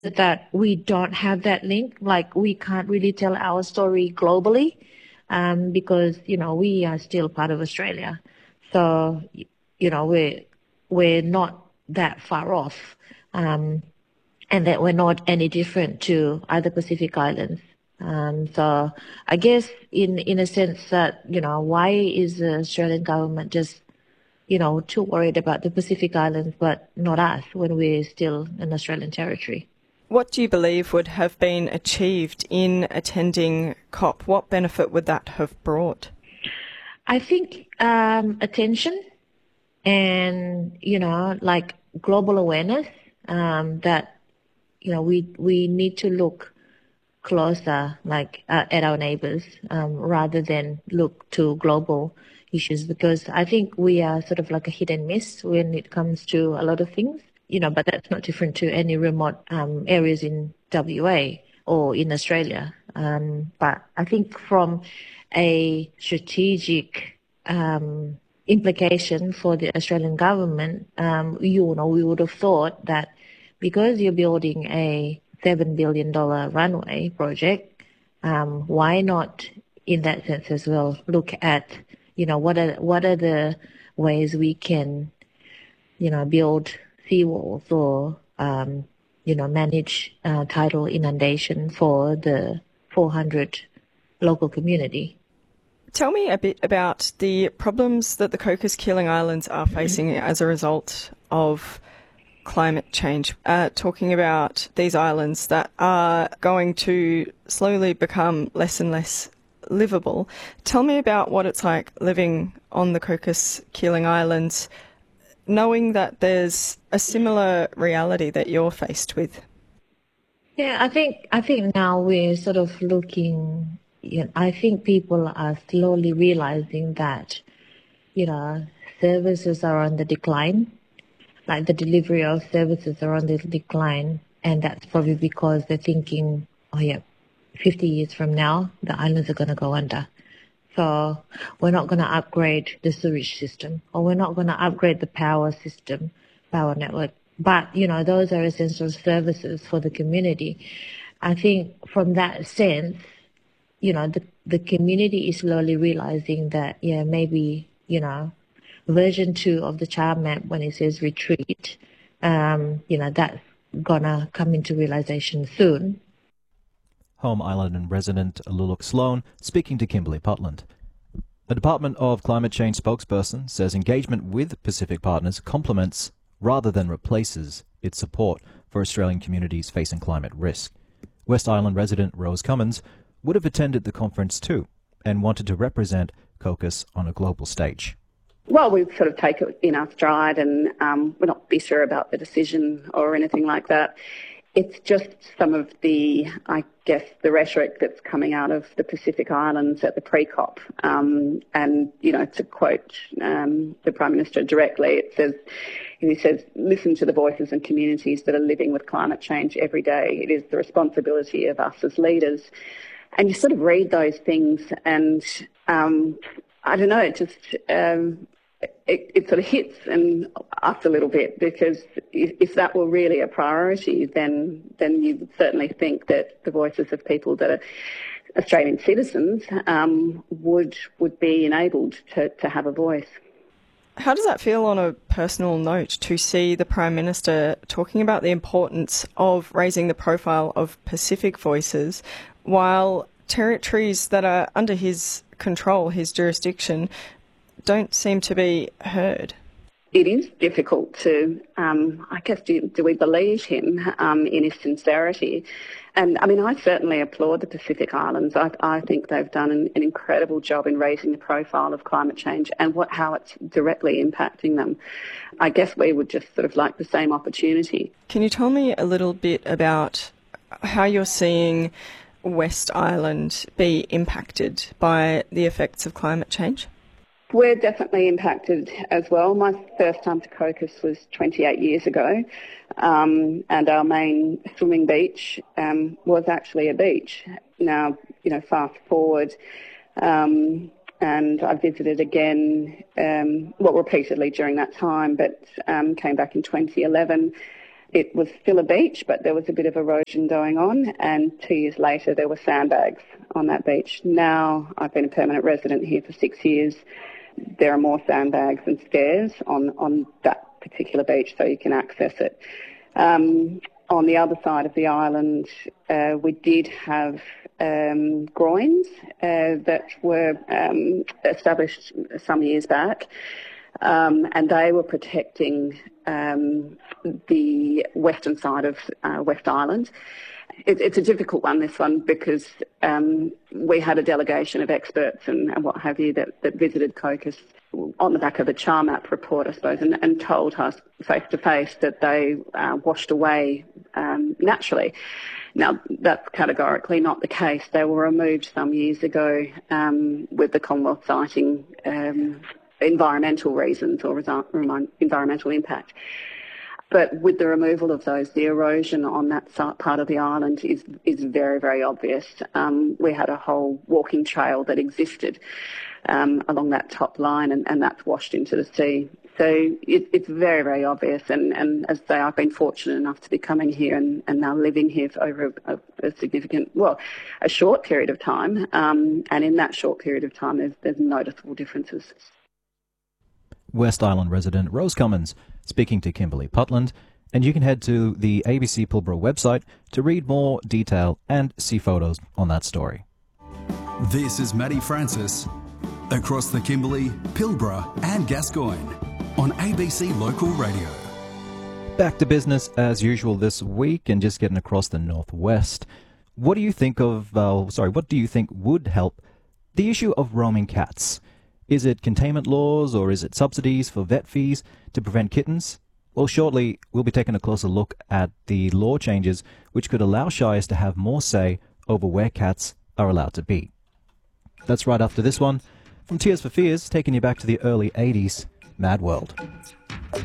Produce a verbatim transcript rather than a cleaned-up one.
that we don't have that link. Like, we can't really tell our story globally, um, because, you know, we are still part of Australia. So, you know, we're, we're not that far off, um, and that we're not any different to other Pacific Islands. Um, so I guess in, in a sense that, you know, why is the Australian government just, you know, too worried about the Pacific Islands, but not us when we're still in Australian territory? What do you believe would have been achieved in attending COP? What benefit would that have brought? I think um, attention and, you know, like global awareness, um, that, you know, we we need to look closer, like uh, at our neighbors, um, rather than look to global issues, because I think we are sort of like a hit and miss when it comes to a lot of things, you know, but that's not different to any remote um, areas in W A or in Australia. Um, but I think from a strategic um, implication for the Australian government, um, you know, we would have thought that because you're building a seven billion dollars runway project, um, why not, in that sense as well, look at, you know, what are what are the ways we can, you know, build seawalls or, um, you know, manage uh, tidal inundation for the four hundred local community. Tell me a bit about the problems that the Cocos-Keeling Islands are facing as a result of climate change. Uh, talking about these islands that are going to slowly become less and less livable. Tell me about what it's like living on the Cocos-Keeling Islands, knowing that there's a similar reality that you're faced with. Yeah, I think I think now we're sort of looking. You know, I think people are slowly realizing that, you know, services are on the decline. Like the delivery of services are on the decline, and that's probably because they're thinking, oh yeah, fifty years from now, the islands are going to go under. So we're not going to upgrade the sewage system, or we're not going to upgrade the power system, power network. But, you know, those are essential services for the community. I think from that sense, you know, the, the community is slowly realizing that, yeah, maybe, you know, version two of the child map, when it says retreat, um, you know, that's gonna come into realization soon. Home Island resident Luluk Sloan speaking to Kimberly Putland. The Department of Climate Change spokesperson says engagement with Pacific partners complements rather than replaces its support for Australian communities facing climate risk. West Island resident Rose Cummins would have attended the conference too and wanted to represent Cocos on a global stage. Well, we sort of take it in our stride, and um, we're not bitter about the decision or anything like that. It's just some of the, I guess, the rhetoric that's coming out of the Pacific Islands at the pre-COP. Um, and, you know, to quote um, the Prime Minister directly, it says, he says, listen to the voices and communities that are living with climate change every day. It is the responsibility of us as leaders. And you sort of read those things and, um, I don't know, it just, um, it, it sort of hits and us a little bit, because if, if that were really a priority, then then you would certainly think that the voices of people that are Australian citizens um, would would be enabled to, to have a voice. How does that feel on a personal note to see the Prime Minister talking about the importance of raising the profile of Pacific voices while territories that are under his control, his jurisdiction, don't seem to be heard? It is difficult to, um, I guess, do, do we believe him um, in his sincerity? And, I mean, I certainly applaud the Pacific Islands. I, I think they've done an, an incredible job in raising the profile of climate change and what, how it's directly impacting them. I guess we would just sort of like the same opportunity. Can you tell me a little bit about how you're seeing West Island be impacted by the effects of climate change? We're definitely impacted as well. My first time to Cocos was twenty-eight years ago, um, and our main swimming beach um, was actually a beach. Now, you know, fast forward, um, and I visited again, um, well, repeatedly during that time, but um, came back in twenty eleven. it was still a beach, but there was a bit of erosion going on, and two years later there were sandbags on that beach. Now I've been a permanent resident here for six years. There are more sandbags and stairs on, on that particular beach, so you can access it. Um, on the other side of the island, uh, we did have um, groins uh, that were um, established some years back, um, and they were protecting um, the western side of uh, West Island. It, it's a difficult one, this one, because um, we had a delegation of experts and, and what have you that, that visited COCUS on the back of the char map report, I suppose, and, and told us face-to-face that they uh, washed away um, naturally. Now, that's categorically not the case. They were removed some years ago um, with the Commonwealth citing um, environmental reasons or environmental impact. But with the removal of those, the erosion on that part of the island is is very, very obvious. Um, we had a whole walking trail that existed um, along that top line, and, and that's washed into the sea. So it, it's very, very obvious. And, and as I say, I've been fortunate enough to be coming here and, and now living here for over a, a significant, well, a short period of time. Um, and in that short period of time, there's, there's noticeable differences. West Island resident Rose Cummins speaking to Kimberly Putland, and you can head to the A B C Pilbara website to read more detail and see photos on that story. This is Maddie Francis across the Kimberley, Pilbara and Gascoyne on A B C Local Radio. Back to business as usual this week, and just getting across the northwest. What do you think of, uh, sorry, what do you think would help the issue of roaming cats? Is it containment laws, or is it subsidies for vet fees to prevent kittens? Well, shortly we'll be taking a closer look at the law changes which could allow shires to have more say over where cats are allowed to be. That's right after this one. From Tears for Fears, taking you back to the early eighties, Mad World.